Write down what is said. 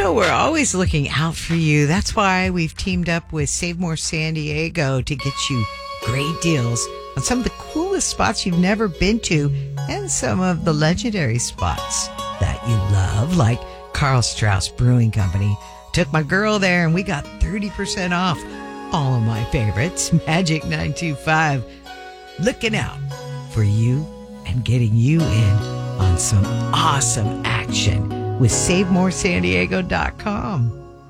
We're always looking out for you. That's why we've teamed up with Save More San Diego to get you great deals on some of the coolest spots you've never been to and some of the legendary spots that you love, like Carl Strauss Brewing Company. Took my girl there and we got 30% off all of my favorites. Magic 925. Looking out for you and getting you in on some awesome action with SaveMoreSanDiego.com.